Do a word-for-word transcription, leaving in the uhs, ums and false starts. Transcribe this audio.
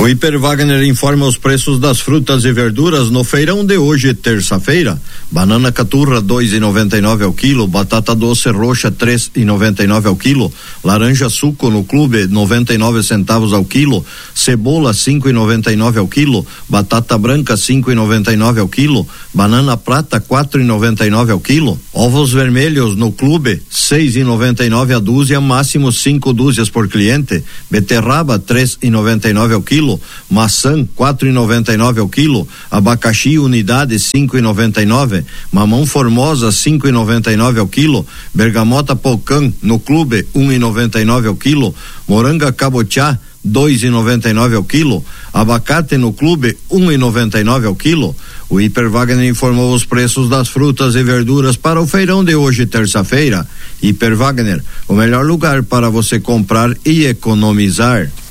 O Hiper Wagner informa os preços das frutas e verduras no feirão de hoje, terça-feira. Banana caturra dois e noventa e nove ao quilo, batata doce roxa três e noventa e nove ao quilo, laranja suco no clube noventa e nove centavos ao quilo, cebola cinco e noventa e nove ao quilo, batata branca cinco e noventa e nove ao quilo, banana prata quatro e noventa e nove ao quilo, ovos vermelhos no clube seis e noventa e nove a dúzia, máximo cinco dúzias por cliente, beterraba três e noventa e nove ao quilo, maçã quatro e noventa e nove ao quilo, abacaxi unidade cinco e noventa e nove, mamão formosa cinco e noventa e nove ao quilo, bergamota pocã no clube um e noventa e nove ao quilo, moranga cabotiá dois e noventa e nove ao quilo, abacate no clube um e noventa e nove ao quilo. O Hiper Wagner informou os preços das frutas e verduras para o feirão de hoje, terça-feira. Hiper Wagner, o melhor lugar para você comprar e economizar.